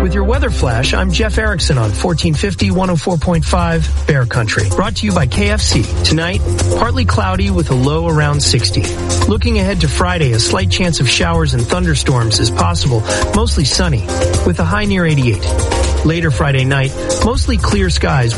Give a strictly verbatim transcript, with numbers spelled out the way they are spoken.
With your weather flash, I'm Jeff Erickson on fourteen fifty, one oh four point five Bear Country. Brought to you by K F C. Tonight, partly cloudy with a low around sixty. Looking ahead to Friday, a slight chance of showers and thunderstorms is possible, mostly sunny, with a high near eighty-eight. Later Friday night, mostly clear skies